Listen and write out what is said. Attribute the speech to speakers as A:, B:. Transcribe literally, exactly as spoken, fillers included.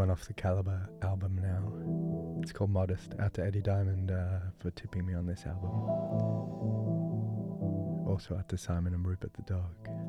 A: one off the Caliber album now. It's called Modest. Out to Eddie Diamond uh, for tipping me on this album. Also out to Simon and Rupert the Dog.